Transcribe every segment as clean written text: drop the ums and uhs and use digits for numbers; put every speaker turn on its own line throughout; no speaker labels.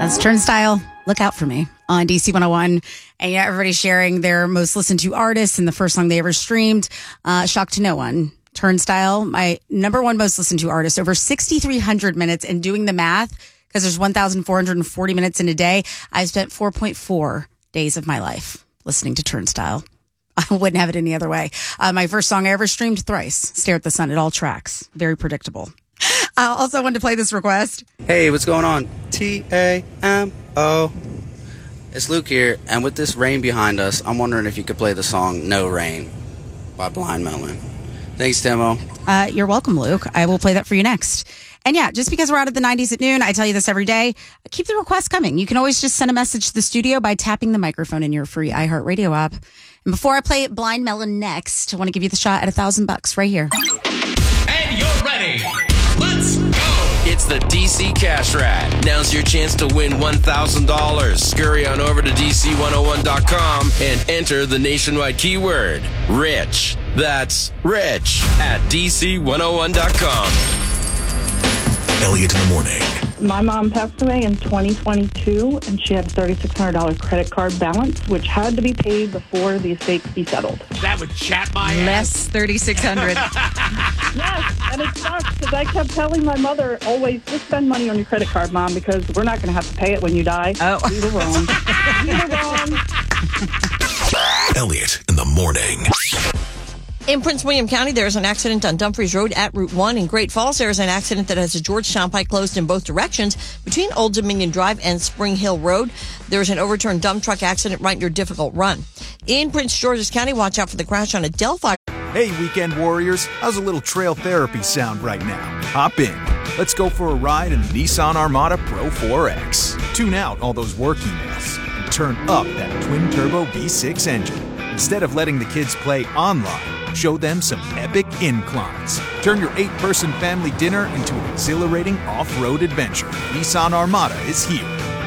That's Turnstile. Look out for me on DC 101. And yeah, everybody's sharing their most listened to artists and the first song they ever streamed. Shock to no one. Turnstile, my number one most listened to artist, over 6,300 minutes. And doing the math, because there's 1,440 minutes in a day, I spent 4.4 days of my life listening to Turnstile. I wouldn't have it any other way. My first song I ever streamed, Thrice, Stare at the Sun. It all tracks. Very predictable. I also wanted to play this request.
Hey, what's going on? T-A-M-O. It's Luke here, and with this rain behind us, I'm wondering if you could play the song No Rain by Blind Melon. Thanks, Timo.
You're welcome, Luke. I will play that for you next. And yeah, just because we're out of the 90s at noon, I tell you this every day, keep the requests coming. You can always just send a message to the studio by tapping the microphone in your free iHeartRadio app. And before I play Blind Melon next, I want to give you the shot at $1,000 right here.
And you're ready. Let's go.
It's the DC Cash Rat. Now's your chance to win $1,000. Scurry on over to DC101.com and enter the nationwide keyword, rich. That's rich at DC101.com.
Elliot in the morning.
My mom passed away in 2022, and she had a $3,600 credit card balance, which had to be paid before the estate could be settled.
That would chat my ass.
Less $3,600.
Yes, and it sucks because I kept telling my mother always, just spend money on your credit card, Mom, because we're not going to have to pay it when you die.
Oh.
We were wrong. We were wrong.
Elliot in the morning.
In Prince William County, there's an accident on Dumfries Road at Route 1. In Great Falls, there's an accident that has a Georgetown Pike closed in both directions between Old Dominion Drive and Spring Hill Road. There's an overturned dump truck accident right near Difficult Run. In Prince George's County, watch out for the crash on a Delphi.
Hey, weekend warriors, how's a little trail therapy sound right now? Hop in. Let's go for a ride in the Nissan Armada Pro 4X. Tune out all those work emails and turn up that twin-turbo V6 engine. Instead of letting the kids play online, show them some epic inclines. Turn your 8-person family dinner into an exhilarating off-road adventure. Nissan Armada is here.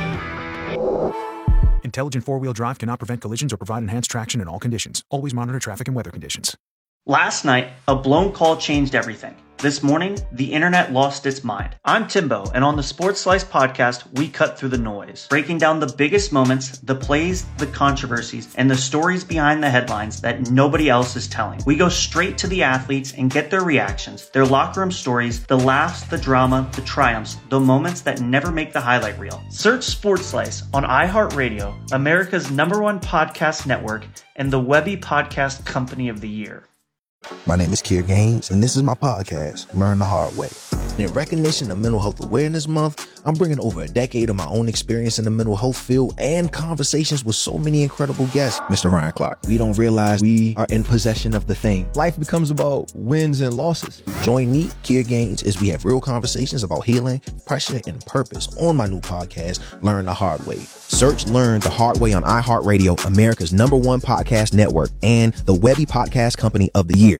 Intelligent four-wheel drive cannot prevent collisions or provide enhanced traction in all conditions. Always monitor traffic and weather conditions.
Last night, a blown call changed everything. This morning, the internet lost its mind. I'm Timbo, and on the Sports Slice podcast, we cut through the noise, breaking down the biggest moments, the plays, the controversies, and the stories behind the headlines that nobody else is telling. We go straight to the athletes and get their reactions, their locker room stories, the laughs, the drama, the triumphs, the moments that never make the highlight reel. Search Sports Slice on iHeartRadio, America's #1 podcast network, and the Webby Podcast Company of the Year.
My name is Kier Gaines, and this is my podcast, Learn the Hard Way. In recognition of Mental Health Awareness Month, I'm bringing over a decade of my own experience in the mental health field and conversations with so many incredible guests. Mr. Ryan Clark, we don't realize we are in possession of the thing. Life becomes about wins and losses. Join me, Kier Gaines, as we have real conversations about healing, pressure, and purpose on my new podcast, Learn the Hard Way. Search Learn the Hard Way on iHeartRadio, America's #1 podcast network, and the Webby Podcast Company of the Year.